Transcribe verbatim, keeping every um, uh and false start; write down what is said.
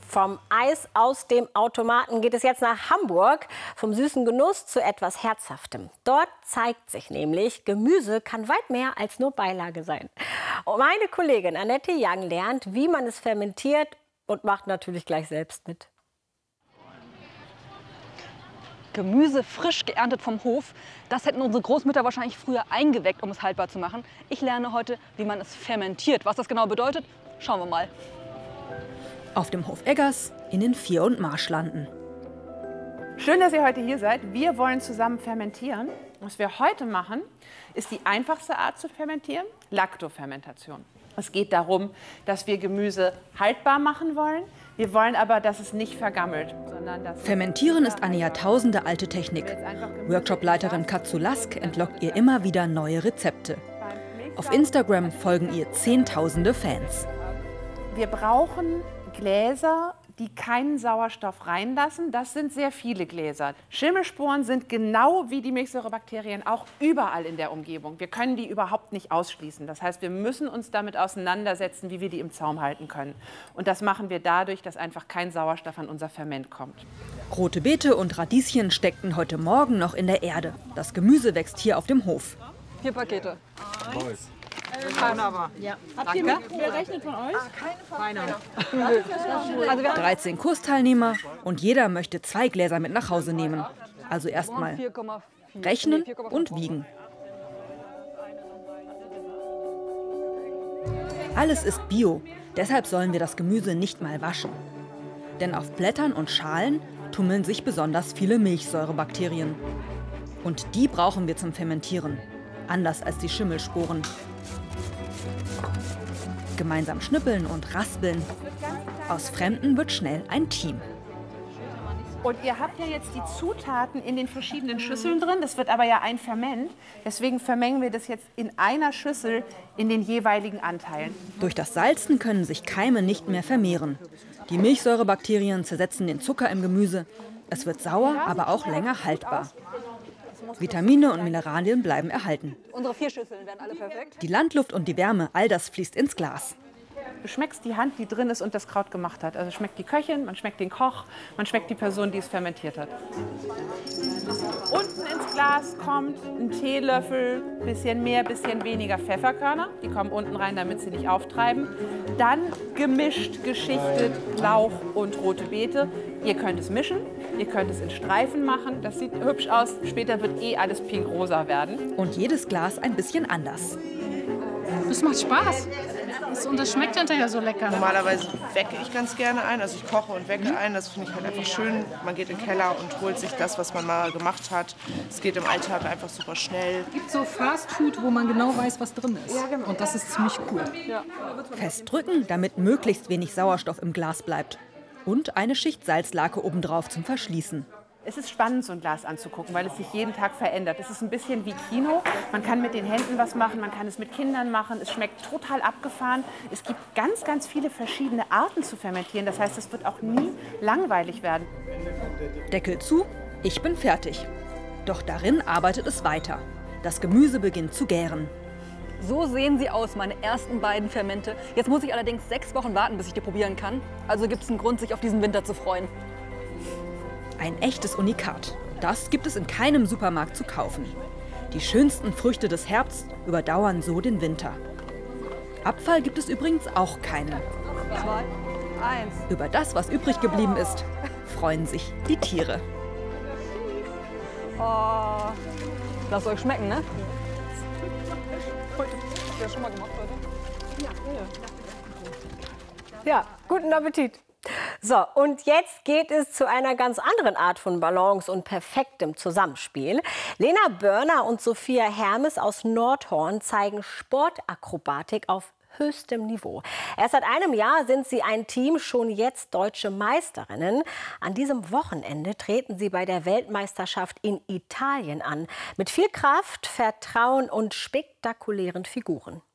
Vom Eis aus dem Automaten geht es jetzt nach Hamburg. Vom süßen Genuss zu etwas Herzhaftem. Dort zeigt sich nämlich, Gemüse kann weit mehr als nur Beilage sein. Und meine Kollegin Annette Young lernt, wie man es fermentiert und macht natürlich gleich selbst mit. Gemüse frisch geerntet vom Hof, das hätten unsere Großmütter wahrscheinlich früher eingeweckt, um es haltbar zu machen. Ich lerne heute, wie man es fermentiert. Was das genau bedeutet, schauen wir mal. Auf dem Hof Eggers in den Vier- und Marschlanden. Schön, dass ihr heute hier seid. Wir wollen zusammen fermentieren. Was wir heute machen, ist die einfachste Art zu fermentieren, Laktofermentation. Es geht darum, dass wir Gemüse haltbar machen wollen. Wir wollen aber, dass es nicht vergammelt. Sondern dass Fermentieren ist eine Jahrtausende alte Technik. Workshopleiterin Katzu Lask entlockt ihr immer wieder neue Rezepte. Auf Instagram folgen ihr Zehntausende Fans. Wir brauchen Gläser, die keinen Sauerstoff reinlassen. Das sind sehr viele Gläser. Schimmelsporen sind genau wie die Milchsäurebakterien auch überall in der Umgebung. Wir können die überhaupt nicht ausschließen. Das heißt, wir müssen uns damit auseinandersetzen, wie wir die im Zaum halten können. Und das machen wir dadurch, dass einfach kein Sauerstoff an unser Ferment kommt. Rote Beete und Radieschen steckten heute Morgen noch in der Erde. Das Gemüse wächst hier auf dem Hof. Vier Pakete. Nice. Wunderbar. Ja. Habt ihr mit, wer rechnet von euch? Keiner. Also wir haben dreizehn Kursteilnehmer und jeder möchte zwei Gläser mit nach Hause nehmen. Also erstmal vier Komma vier. rechnen Nee, vier Komma und fünf. wiegen. Alles ist Bio, deshalb sollen wir das Gemüse nicht mal waschen. Denn auf Blättern und Schalen tummeln sich besonders viele Milchsäurebakterien. Und die brauchen wir zum Fermentieren, anders als die Schimmelsporen. Gemeinsam schnippeln und raspeln. Aus Fremden wird schnell ein Team. Und ihr habt ja jetzt die Zutaten in den verschiedenen Schüsseln drin. Das wird aber ja ein Ferment. Deswegen vermengen wir das jetzt in einer Schüssel in den jeweiligen Anteilen. Durch das Salzen können sich Keime nicht mehr vermehren. Die Milchsäurebakterien zersetzen den Zucker im Gemüse. Es wird sauer, aber auch länger haltbar. Vitamine und Mineralien bleiben erhalten. Unsere vier Schüsseln werden alle perfekt. Die Landluft und die Wärme, all das fließt ins Glas. Du schmeckst die Hand, die drin ist und das Kraut gemacht hat. Also schmeckt die Köchin, man schmeckt den Koch, man schmeckt die Person, die es fermentiert hat. Unten ins Glas kommt ein Teelöffel, bisschen mehr, bisschen weniger Pfefferkörner. Die kommen unten rein, damit sie nicht auftreiben. Dann gemischt, geschichtet Lauch und rote Beete. Ihr könnt es mischen, ihr könnt es in Streifen machen. Das sieht hübsch aus. Später wird eh alles pink-rosa werden. Und jedes Glas ein bisschen anders. Das macht Spaß. Das, und das schmeckt hinterher so lecker. Normalerweise wecke ich ganz gerne ein, also ich koche und wecke ein, das finde ich halt einfach schön. Man geht in den Keller und holt sich das, was man mal gemacht hat. Es geht im Alltag einfach super schnell. Es gibt so Fast Food, wo man genau weiß, was drin ist. Und das ist ziemlich cool. Festdrücken, damit möglichst wenig Sauerstoff im Glas bleibt. Und eine Schicht Salzlake obendrauf zum Verschließen. Es ist spannend, so ein Glas anzugucken, weil es sich jeden Tag verändert. Es ist ein bisschen wie Kino. Man kann mit den Händen was machen, man kann es mit Kindern machen. Es schmeckt total abgefahren. Es gibt ganz, ganz viele verschiedene Arten zu fermentieren. Das heißt, es wird auch nie langweilig werden. Deckel zu, ich bin fertig. Doch darin arbeitet es weiter. Das Gemüse beginnt zu gären. So sehen sie aus, meine ersten beiden Fermente. Jetzt muss ich allerdings sechs Wochen warten, bis ich die probieren kann. Also gibt es einen Grund, sich auf diesen Winter zu freuen. Ein echtes Unikat. Das gibt es in keinem Supermarkt zu kaufen. Die schönsten Früchte des Herbsts überdauern so den Winter. Abfall gibt es übrigens auch keinen. Zwei, eins. Über das, was übrig geblieben ist, freuen sich die Tiere. Oh, lasst euch schmecken, ne? Heute. Habt ihr das schon mal gemacht heute? Ja, guten Appetit. So, und jetzt geht es zu einer ganz anderen Art von Balance und perfektem Zusammenspiel. Lena Börner und Sophia Hermes aus Nordhorn zeigen Sportakrobatik auf höchstem Niveau. Erst seit einem Jahr sind sie ein Team, schon jetzt deutsche Meisterinnen. An diesem Wochenende treten sie bei der Weltmeisterschaft in Italien an. Mit viel Kraft, Vertrauen und spektakulären Figuren.